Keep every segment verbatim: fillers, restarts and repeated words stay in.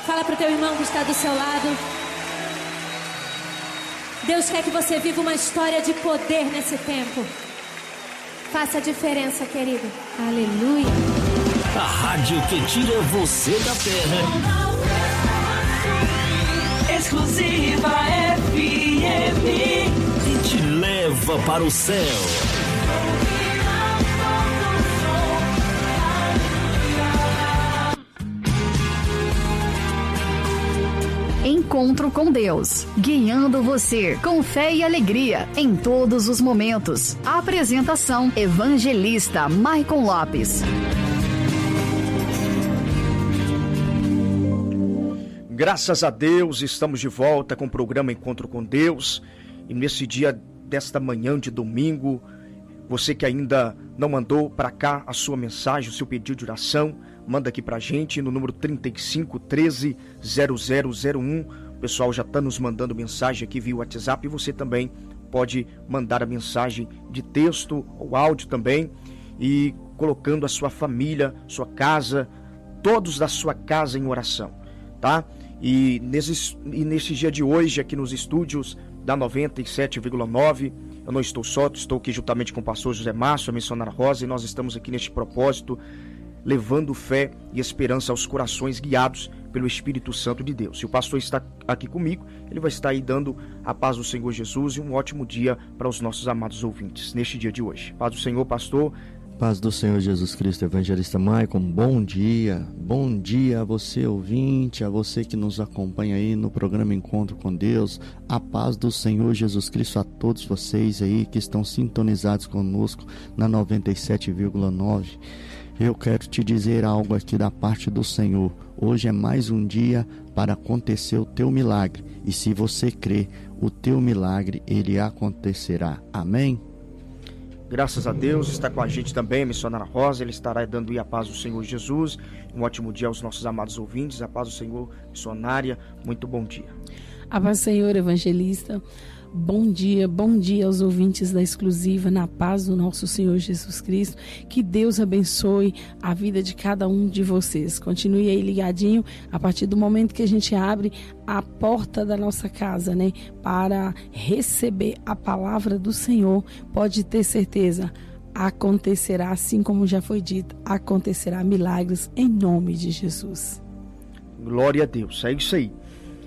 Fala para o teu irmão que está do seu lado. Deus quer que você viva uma história de poder nesse tempo. Faça a diferença, querido. Aleluia. A rádio que tira você da terra. Exclusiva F M. E te leva para o céu. Encontro com Deus, guiando você com fé e alegria em todos os momentos. Apresentação: Evangelista Maicon Lopes. Graças a Deus, estamos de volta com o programa Encontro com Deus. E nesse dia desta manhã de domingo, você que ainda não mandou para cá a sua mensagem, o seu pedido de oração, manda aqui pra gente no número trinta e cinco, treze, zero zero zero um. O pessoal já está nos mandando mensagem aqui via WhatsApp e você também pode mandar a mensagem de texto ou áudio também e colocando a sua família, sua casa, todos da sua casa em oração, tá? E nesse, e nesse dia de hoje aqui nos estúdios da noventa e sete vírgula nove, eu não estou só, estou aqui juntamente com o pastor José Márcio, a missionária Rosa, e nós estamos aqui neste propósito levando fé e esperança aos corações guiados pelo Espírito Santo de Deus. E o pastor está aqui comigo, ele vai estar aí dando a paz do Senhor Jesus e um ótimo dia para os nossos amados ouvintes neste dia de hoje. Paz do Senhor, pastor. Paz do Senhor Jesus Cristo, Evangelista Maicon, bom dia, bom dia a você ouvinte, a você que nos acompanha aí no programa Encontro com Deus, a paz do Senhor Jesus Cristo a todos vocês aí que estão sintonizados conosco na noventa e sete vírgula nove. Eu quero te dizer algo aqui da parte do Senhor. Hoje é mais um dia para acontecer o teu milagre. E se você crê, o teu milagre, ele acontecerá. Amém? Graças a Deus, está com a gente também a missionária Rosa. Ele estará dando a paz do Senhor Jesus. Um ótimo dia aos nossos amados ouvintes. A paz do Senhor, missionária. Muito bom dia. A paz do Senhor, evangelista. Bom dia, bom dia aos ouvintes da Exclusiva, na paz do nosso Senhor Jesus Cristo. Que Deus abençoe a vida de cada um de vocês. Continue aí ligadinho a partir do momento que a gente abre a porta da nossa casa, né, para receber a palavra do Senhor. Pode ter certeza, acontecerá, assim como já foi dito, acontecerá milagres em nome de Jesus. Glória a Deus, é isso aí.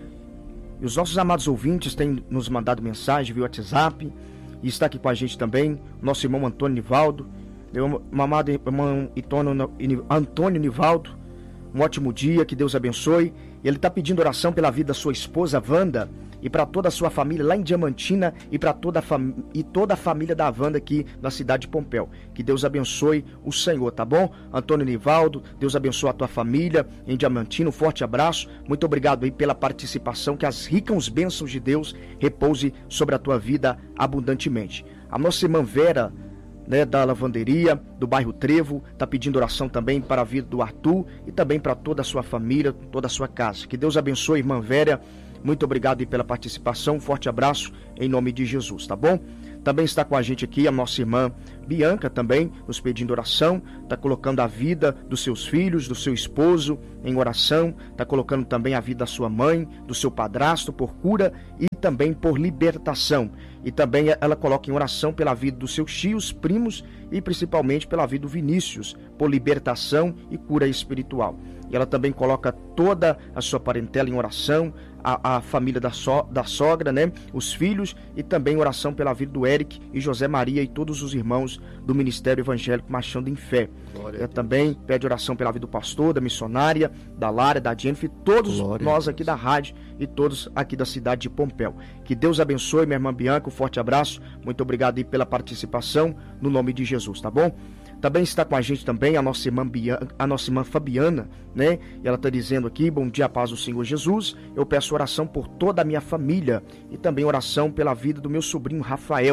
E os nossos amados ouvintes têm nos mandado mensagem via WhatsApp. E está aqui com a gente também nosso irmão Antônio Nivaldo. Meu amado irmão Antônio Nivaldo, um ótimo dia, que Deus abençoe. Ele está pedindo oração pela vida da sua esposa Wanda e para toda a sua família lá em Diamantina e para toda, fam... e toda a família da Wanda aqui na cidade de Pompéu. Que Deus abençoe o Senhor, tá bom? Antônio Nivaldo, Deus abençoe a tua família em Diamantina, um forte abraço. Muito obrigado aí pela participação, que as ricas bênçãos de Deus repouse sobre a tua vida abundantemente. A nossa irmã Vera, né, da lavanderia, do bairro Trevo, está pedindo oração também para a vida do Arthur e também para toda a sua família, toda a sua casa. Que Deus abençoe, irmã Vera. Muito obrigado aí pela participação, um forte abraço em nome de Jesus, tá bom? Também está com a gente aqui a nossa irmã Bianca também, nos pedindo oração, está colocando a vida dos seus filhos, do seu esposo em oração, está colocando também a vida da sua mãe, do seu padrasto por cura e também por libertação. E também ela coloca em oração pela vida dos seus tios, primos e principalmente pela vida do Vinícius, por libertação e cura espiritual. E ela também coloca toda a sua parentela em oração, a, a família da, so, da sogra, né? Os filhos, e também oração pela vida do Eric e José Maria e todos os irmãos do Ministério Evangélico Marchando em Fé. Ela também pede oração pela vida do pastor, da missionária, da Lara, da Jennifer, todos Glória nós aqui da rádio e todos aqui da cidade de Pompéu. Que Deus abençoe, minha irmã Bianca, um forte abraço, muito obrigado aí pela participação, no nome de Jesus, tá bom? Também está com a gente também a nossa irmã, Bianca, a nossa irmã Fabiana, né? E ela está dizendo aqui: bom dia, paz do Senhor Jesus. Eu peço oração por toda a minha família e também oração pela vida do meu sobrinho Rafael, que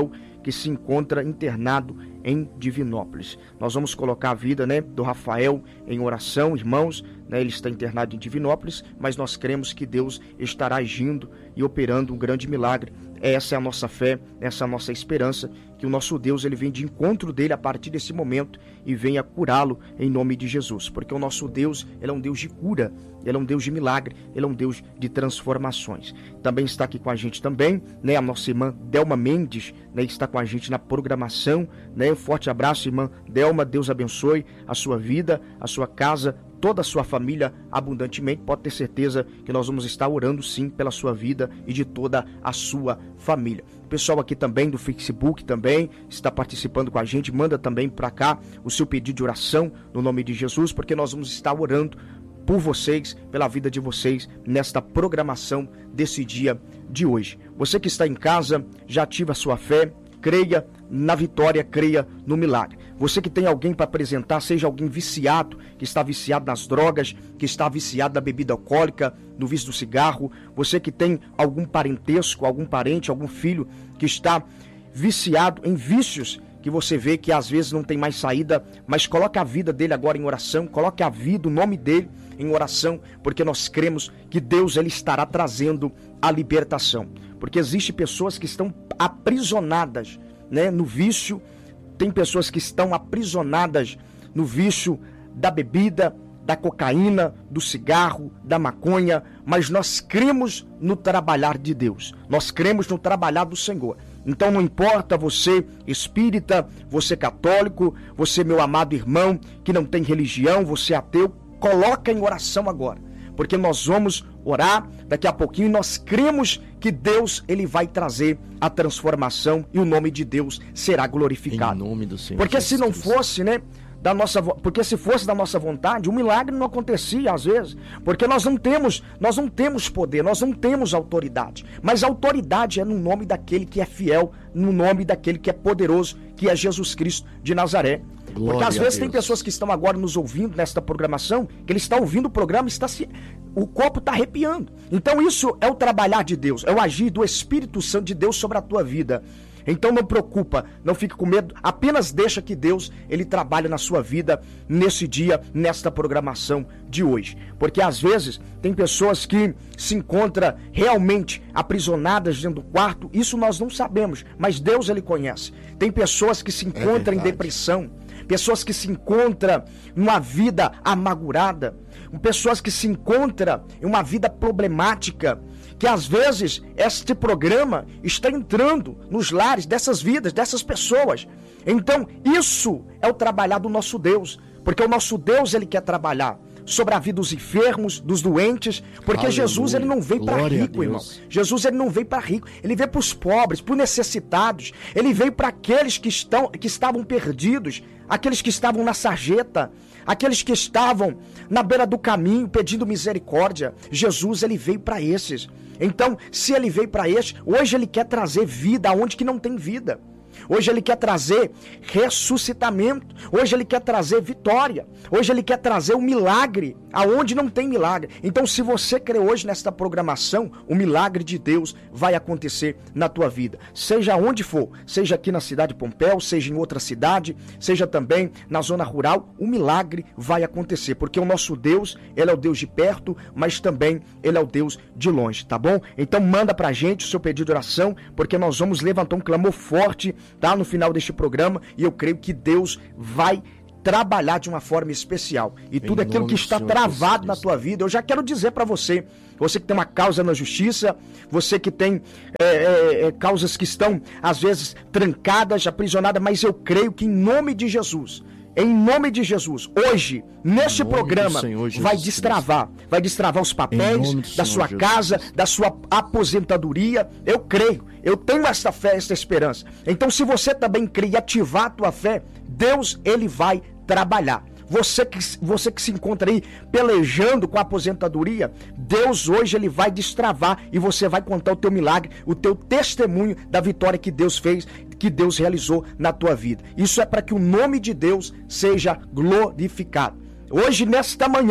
que se encontra internado em Divinópolis. Nós vamos colocar a vida, né, do Rafael em oração, irmãos, né, ele está internado em Divinópolis, mas nós cremos que Deus estará agindo e operando um grande milagre. Essa é a nossa fé, essa é a nossa esperança, que o nosso Deus, ele vem de encontro dele a partir desse momento e venha curá-lo em nome de Jesus, porque o nosso Deus, ele é um Deus de cura, ele é um Deus de milagre, ele é um Deus de transformações. Também está aqui com a gente também, né, a nossa irmã Delma Mendes, né, está com a gente na programação, né, um forte abraço, irmã Delma, Deus abençoe a sua vida, a sua casa, toda a sua família abundantemente. Pode ter certeza que nós vamos estar orando sim pela sua vida e de toda a sua família. O pessoal aqui também do Facebook também está participando com a gente, manda também para cá o seu pedido de oração no nome de Jesus, porque nós vamos estar orando por vocês, pela vida de vocês, nesta programação desse dia de hoje. Você que está em casa, já ativa a sua fé, creia na vitória, creia no milagre. Você que tem alguém para apresentar, seja alguém viciado, que está viciado nas drogas, que está viciado na bebida alcoólica, no vício do cigarro, você que tem algum parentesco, algum parente, algum filho que está viciado em vícios, que você vê que às vezes não tem mais saída, mas coloque a vida dele agora em oração, coloque a vida, o nome dele em oração, porque nós cremos que Deus, ele estará trazendo a libertação. Porque existem pessoas que estão aprisionadas, né, no vício, tem pessoas que estão aprisionadas no vício da bebida, da cocaína, do cigarro, da maconha, mas nós cremos no trabalhar de Deus, nós cremos no trabalhar do Senhor. Então não importa você espírita, você católico, você meu amado irmão que não tem religião, você ateu, coloca em oração agora, porque nós vamos orar daqui a pouquinho. Nós cremos que Deus, ele vai trazer a transformação e o nome de Deus será glorificado. Em nome do Senhor. Porque Jesus se não Cristo. fosse, né, da nossa, porque se fosse da nossa vontade, o milagre não acontecia às vezes, porque nós não temos, nós não temos poder, nós não temos autoridade, mas a autoridade é no nome daquele que é fiel, no nome daquele que é poderoso, que é Jesus Cristo de Nazaré. Glória porque às vezes a tem Deus. pessoas que estão agora nos ouvindo nesta programação, que ele está ouvindo o programa e está se... o corpo está arrepiando. Então isso é o trabalhar de Deus, é o agir do Espírito Santo de Deus sobre a tua vida. Então não preocupa, não fique com medo, apenas deixa que Deus, ele trabalhe na sua vida nesse dia, nesta programação de hoje. Porque às vezes tem pessoas que se encontram realmente aprisionadas dentro do quarto, isso nós não sabemos, mas Deus, ele conhece. Tem pessoas que se encontram em depressão, pessoas que se encontram numa vida amargurada, pessoas que se encontram em uma vida problemática, que às vezes este programa está entrando nos lares dessas vidas, dessas pessoas. Então isso é o trabalhar do nosso Deus, porque o nosso Deus, ele quer trabalhar sobre a vida dos enfermos, dos doentes, porque Aleluia. Jesus, ele não veio para rico, irmão. Jesus, ele não veio para rico, ele veio para os pobres, para os necessitados, ele veio para aqueles que, estão, que estavam perdidos, aqueles que estavam na sarjeta, aqueles que estavam na beira do caminho pedindo misericórdia. Jesus, ele veio para esses. Então, se ele veio para esses, hoje ele quer trazer vida aonde que não tem vida. Hoje ele quer trazer ressuscitamento. Hoje ele quer trazer vitória. Hoje ele quer trazer um milagre aonde não tem milagre. Então, se você crê hoje nesta programação, o milagre de Deus vai acontecer na tua vida. Seja onde for, seja aqui na cidade de Pompéu, seja em outra cidade, seja também na zona rural, o milagre vai acontecer. Porque o nosso Deus, ele é o Deus de perto, mas também ele é o Deus de longe, tá bom? Então manda pra gente o seu pedido de oração, porque nós vamos levantar um clamor forte, tá, no final deste programa, e eu creio que Deus vai trabalhar de uma forma especial. E tudo aquilo que está travado na tua vida, eu já quero dizer para você, você que tem uma causa na justiça, você que tem é, é, é, causas que estão, às vezes, trancadas, aprisionadas, mas eu creio que em nome de Jesus, em nome de Jesus, hoje, neste programa, vai destravar, vai destravar os papéis da sua casa, da sua aposentadoria. Eu creio, eu tenho essa fé, essa esperança. Então, se você também crê e ativar a tua fé, Deus, ele vai trabalhar. Você que, você que se encontra aí pelejando com a aposentadoria, Deus hoje ele vai destravar e você vai contar o teu milagre, o teu testemunho da vitória que Deus fez, que Deus realizou na tua vida. Isso é para que o nome de Deus seja glorificado. Hoje, nesta manhã,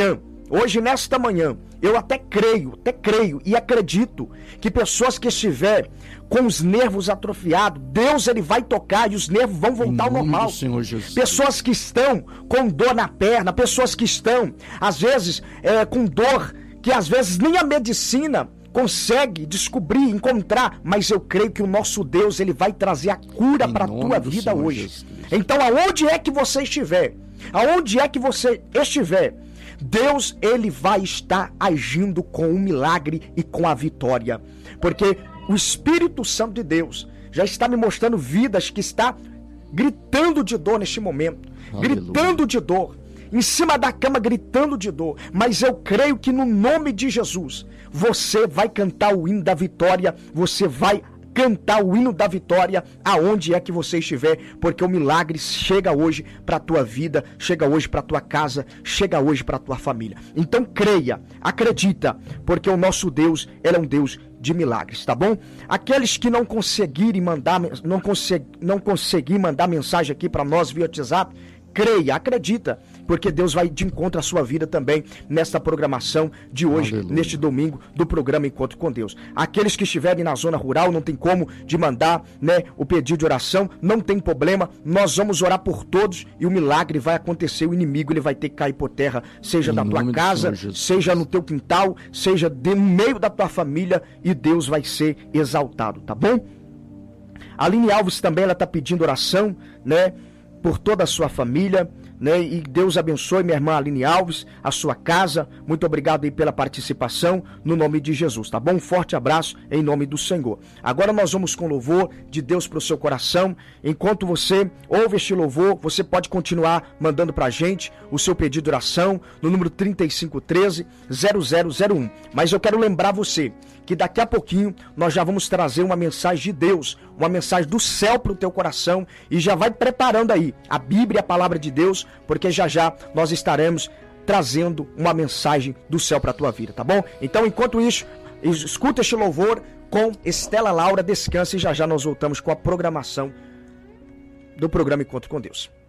hoje nesta manhã, eu até creio, até creio e acredito que pessoas que estiver com os nervos atrofiados, Deus ele vai tocar e os nervos vão voltar ao normal. Pessoas que estão com dor na perna, pessoas que estão, às vezes, é, com dor que às vezes nem a medicina consegue descobrir, encontrar, mas eu creio que o nosso Deus ele vai trazer a cura para a tua vida hoje. Então, aonde é que você estiver, aonde é que você estiver, Deus ele vai estar agindo com o milagre e com a vitória, porque o Espírito Santo de Deus já está me mostrando vidas que está gritando de dor neste momento, Aleluia. Gritando de dor, em cima da cama gritando de dor, mas eu creio que no nome de Jesus, você vai cantar o hino da vitória, você vai cantar o hino da vitória aonde é que você estiver, porque o milagre chega hoje para a tua vida, chega hoje para a tua casa, chega hoje para a tua família. Então creia, acredita, porque o nosso Deus, ele é um Deus de milagres, tá bom? Aqueles que não conseguirem mandar, não, consegui, não conseguir mandar mensagem aqui para nós via WhatsApp, creia, acredita, porque Deus vai de encontro à sua vida também nesta programação de hoje, Aleluia. Neste domingo do programa Encontro com Deus. Aqueles que estiverem na zona rural, não tem como de mandar, né, o pedido de oração, não tem problema, nós vamos orar por todos e o milagre vai acontecer, o inimigo ele vai ter que cair por terra, seja na tua casa, seja no teu quintal, seja de, no meio da tua família, e Deus vai ser exaltado, tá bom? A Aline Alves também, ela tá pedindo oração, né, por toda a sua família, né? E Deus abençoe minha irmã Aline Alves, a sua casa. Muito obrigado aí pela participação, no nome de Jesus, tá bom? Um forte abraço em nome do Senhor. Agora nós vamos com louvor de Deus para o seu coração. Enquanto você ouve este louvor, você pode continuar mandando pra gente o seu pedido de oração no número trinta e cinco treze, zero zero zero um. Mas eu quero lembrar você que daqui a pouquinho nós já vamos trazer uma mensagem de Deus, uma mensagem do céu para o teu coração, e já vai preparando aí a Bíblia, a palavra de Deus, porque já já nós estaremos trazendo uma mensagem do céu para a tua vida, tá bom? Então, enquanto isso, escuta este louvor com Estela Laura, descansa, e já já nós voltamos com a programação do programa Encontro com Deus.